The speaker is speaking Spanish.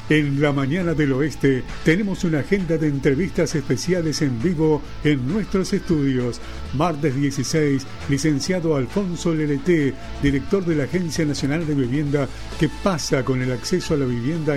En la mañana del oeste tenemos una agenda de entrevistas especiales en vivo en nuestros estudios. Martes 16, licenciado Alfonso Leleté, director de la Agencia Nacional de Vivienda, ¿qué pasa con el acceso a la vivienda